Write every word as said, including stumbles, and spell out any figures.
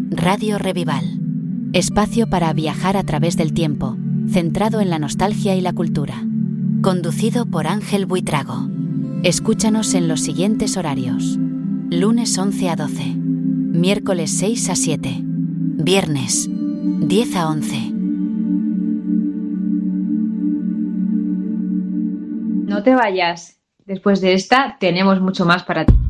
Radio Revival. Espacio para viajar a través del tiempo, centrado en la nostalgia y la cultura. Conducido por Ángel Buitrago. Escúchanos en los siguientes horarios: lunes once a doce, miércoles seis a siete, viernes diez a once. No te vayas. Después de esta tenemos mucho más para ti.